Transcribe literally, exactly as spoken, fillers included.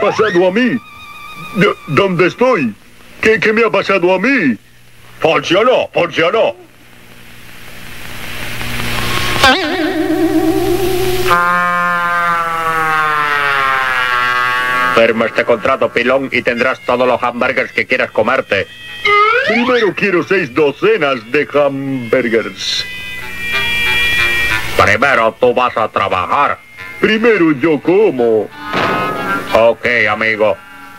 pasado a mí? D- ¿Dónde estoy? ¿Qué, ¿Qué me ha pasado a mí? Funcionó, funcionó. Firma este contrato, pilón, y tendrás todos los hamburgers que quieras comerte. Primero quiero seis docenas de hamburgers. Primero tú vas a trabajar. Primero yo como. Ok, amigo.